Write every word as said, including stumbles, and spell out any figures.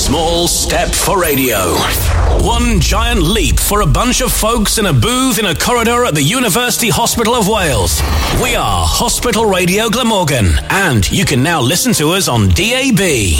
small step for radio. One giant leap for a bunch of folks in a booth in a corridor at the University Hospital of Wales. We are Hospital Radio Glamorgan, and you can now listen to us on D A B.